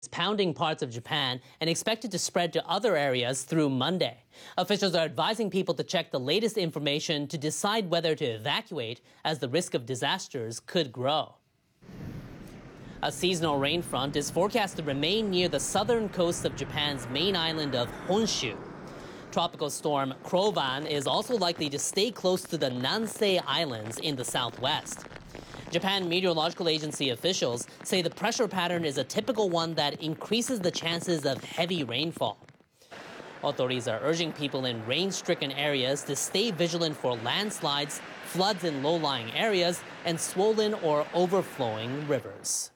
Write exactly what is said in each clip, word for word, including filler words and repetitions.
pounding parts of Japan and expected to spread to other areas through Monday. Officials are advising people to check the latest information to decide whether to evacuate, as the risk of disasters could grow. A seasonal rain front is forecast to remain near the southern coast of Japan's main island of Honshu. Tropical storm Krovan is also likely to stay close to the Nansei Islands in the southwest. Japan Meteorological Agency officials say the pressure pattern is a typical one that increases the chances of heavy rainfall. Authorities are urging people in rain-stricken areas to stay vigilant for landslides, floods in low-lying areas, and swollen or overflowing rivers.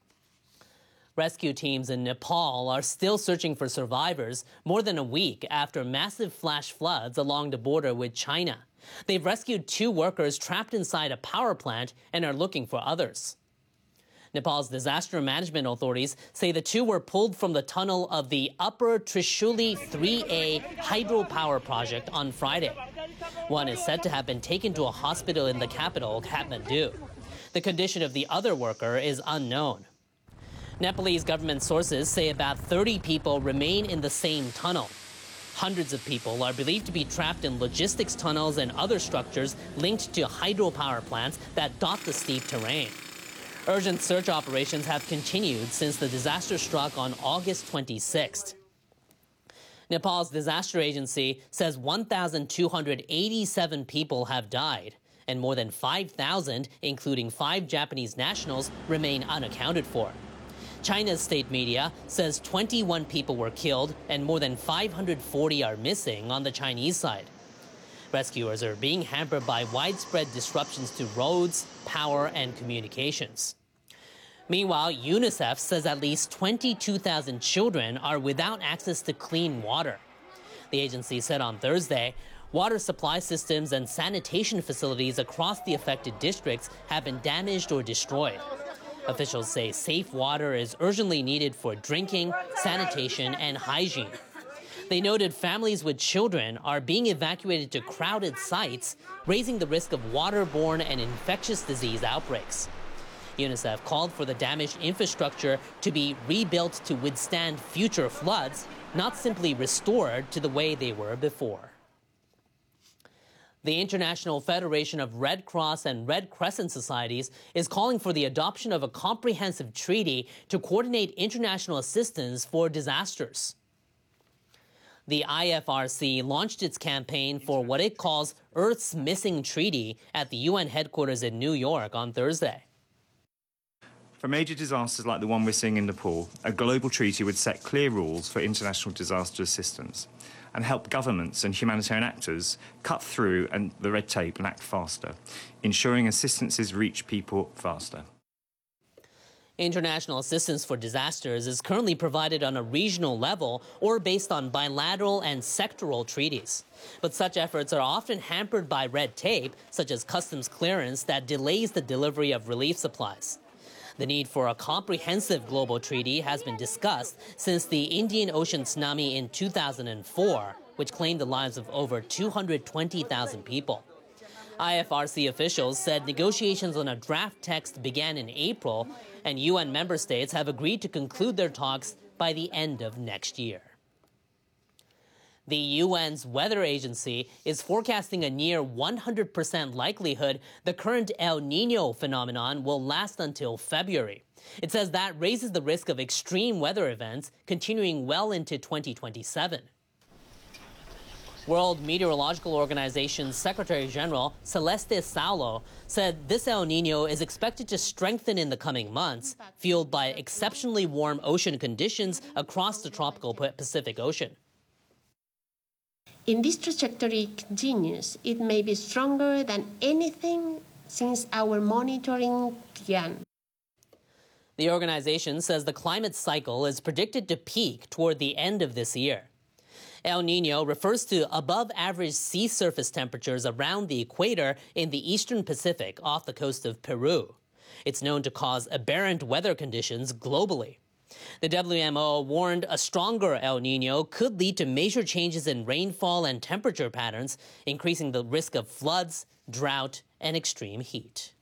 Rescue teams in Nepal are still searching for survivors more than a week after massive flash floods along the border with China. They've rescued two workers trapped inside a power plant and are looking for others. Nepal's disaster management authorities say the two were pulled from the tunnel of the Upper Trishuli three A hydropower project on Friday. One is said to have been taken to a hospital in the capital, Kathmandu. The condition of the other worker is unknown. Nepalese government sources say about thirty people remain in the same tunnel. Hundreds of people are believed to be trapped in logistics tunnels and other structures linked to hydropower plants that dot the steep terrain. Urgent search operations have continued since the disaster struck on August twenty-sixth. Nepal's disaster agency says one thousand two hundred eighty-seven people have died, and more than five thousand, including five Japanese nationals, remain unaccounted for. China's state media says twenty-one people were killed and more than five hundred forty are missing on the Chinese side. Rescuers are being hampered by widespread disruptions to roads, power, and communications. Meanwhile, UNICEF says at least twenty-two thousand children are without access to clean water. The agency said on Thursday, water supply systems and sanitation facilities across the affected districts have been damaged or destroyed. Officials say safe water is urgently needed for drinking, sanitation, and hygiene. They noted families with children are being evacuated to crowded sites, raising the risk of waterborne and infectious disease outbreaks. UNICEF called for the damaged infrastructure to be rebuilt to withstand future floods, not simply restored to the way they were before. The International Federation of Red Cross and Red Crescent Societies is calling for the adoption of a comprehensive treaty to coordinate international assistance for disasters. The I F R C launched its campaign for what it calls Earth's Missing Treaty at the U N headquarters in New York on Thursday. For major disasters like the one we're seeing in Nepal, a global treaty would set clear rules for international disaster assistance and help governments and humanitarian actors cut through and the red tape and act faster, ensuring assistances reach people faster. International assistance for disasters is currently provided on a regional level or based on bilateral and sectoral treaties. But such efforts are often hampered by red tape, such as customs clearance that delays the delivery of relief supplies. The need for a comprehensive global treaty has been discussed since the Indian Ocean tsunami in two thousand four, which claimed the lives of over two hundred twenty thousand people. I F R C officials said negotiations on a draft text began in April, and U N member states have agreed to conclude their talks by the end of next year. The U N's weather agency is forecasting a near one hundred percent likelihood the current El Niño phenomenon will last until February. It says that raises the risk of extreme weather events continuing well into twenty twenty-seven. World Meteorological Organization's Secretary General Celeste Saulo said this El Niño is expected to strengthen in the coming months, fueled by exceptionally warm ocean conditions across the tropical Pacific Ocean. If this trajectory continues, it may be stronger than anything since our monitoring began. The organization says the climate cycle is predicted to peak toward the end of this year. El Niño refers to above-average sea surface temperatures around the equator in the eastern Pacific off the coast of Peru. It's known to cause aberrant weather conditions globally. The W M O warned a stronger El Niño could lead to major changes in rainfall and temperature patterns, increasing the risk of floods, drought, and extreme heat.